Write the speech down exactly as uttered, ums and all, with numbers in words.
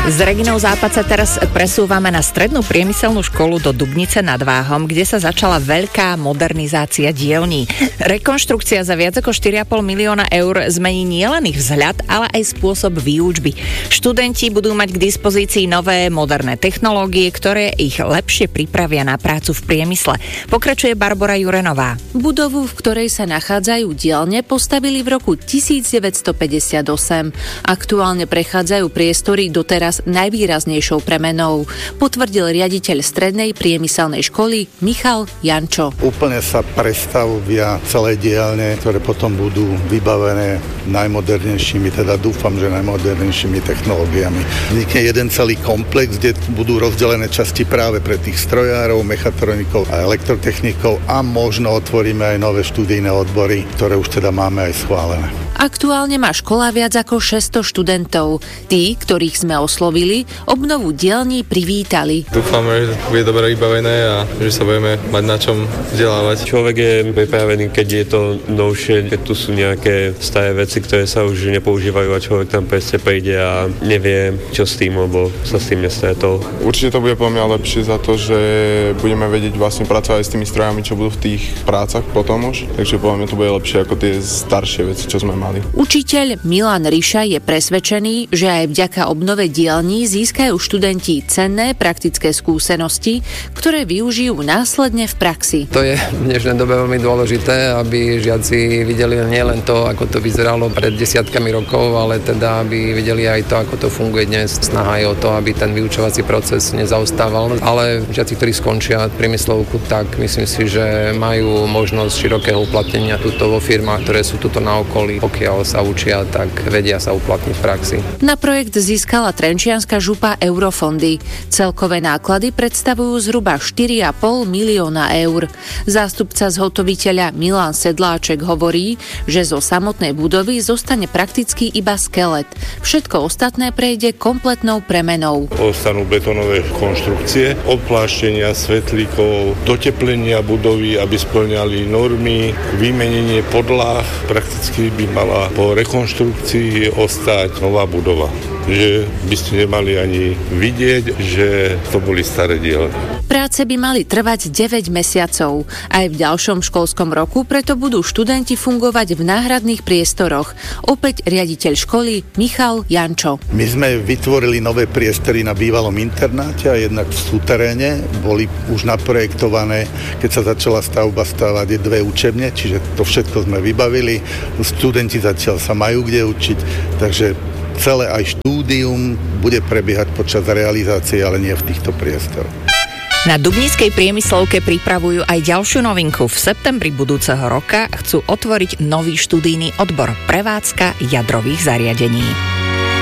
S Reginou Západ sa teraz presúvame na strednú priemyselnú školu do Dubnice nad Váhom, kde sa začala veľká modernizácia dielní. Rekonštrukcia za viac ako štyri a pol milióna eur zmení nielen ich vzhľad, ale aj spôsob výučby. Študenti budú mať k dispozícii nové moderné technológie, ktoré ich lepšie pripravia na prácu v priemysle. Pokračuje Barbora Jurenová. Budovu, v ktorej sa nachádzajú dielne, postavili v roku devätnásťstopäťdesiatosem. Aktuálne prechádzajú priestory doteraz najvýraznejšou premenou, potvrdil riaditeľ strednej priemyselnej školy Michal Jančo. Úplne sa prestavia celé dielne, ktoré potom budú vybavené najmodernejšími, teda dúfam, že najmodernejšími technológiami. Vznikne jeden celý komplex, kde budú rozdelené časti práve pre tých strojárov, mechatronikov a elektrotechnikov a možno otvoríme aj nové študijné odbory, ktoré už teda máme aj schválené. Aktuálne má škola viac ako šesťsto študentov. Tí, ktorých sme oslovili, obnovu dielní privítali. Dúfame, že bude dobre vybavené a že sa budeme mať na čom vzdelávať. Človek je pripravený, keď je to novšie, keď tu sú nejaké staré veci, ktoré sa už nepoužívajú a človek tam presne príde a nevie, čo s tým, lebo sa s tým nestretol. Určite to bude podľa mňa lepšie za to, že budeme vedieť vlastne pracovať s tými strojami, čo budú v tých prácach potom už. Takže podľa mňa to bude lepšie ako tie staršie veci, čo sme mali. Učiteľ Milan Ríša je presvedčený, že aj vďaka obnove dielní získajú študenti cenné praktické skúsenosti, ktoré využijú následne v praxi. To je v dnešnej dobe veľmi dôležité, aby žiaci videli nielen to, ako to vyzeralo pred desiatkami rokov, ale teda aby videli aj to, ako to funguje dnes. Snaha je o to, aby ten vyučovací proces nezaostával. Ale žiaci, ktorí skončia priemyslovku, tak myslím si, že majú možnosť širokého uplatnenia tuto vo firmách, ktoré sú tuto na okolí. Pokiaľ sa učia, tak vedia sa uplatniť v praxi. Na projekt získala Trenčianska župa eurofondy. Celkové náklady predstavujú zhruba štyri a pol milióna eur. Zástupca zhotoviteľa Milan Sedláček hovorí, že zo samotnej budovy zostane prakticky iba skelet. Všetko ostatné prejde kompletnou premenou. Ostanú betónové konštrukcie, opláštenia svetlíkov, doteplenia budovy, aby spĺňali normy, vymenenie podlah, prakticky by mala po rekonštrukcii ostať nová budova. Že by ste nemali ani vidieť, že to boli staré dielne. Práce by mali trvať deväť mesiacov. Aj v ďalšom školskom roku preto budú študenti fungovať v náhradných priestoroch. Opäť riaditeľ školy Michal Jančo. My sme vytvorili nové priestory na bývalom internáte a jednak v súteréne boli už naprojektované, keď sa začala stavba stavať dve učebne, čiže to všetko sme vybavili. Študenti zatiaľ sa majú kde učiť, takže celé aj štúdium bude prebiehať počas realizácie, ale nie v týchto priestoroch. Na dubnickej priemyslovke pripravujú aj ďalšiu novinku. V septembri budúceho roka chcú otvoriť nový študijný odbor prevádzka jadrových zariadení.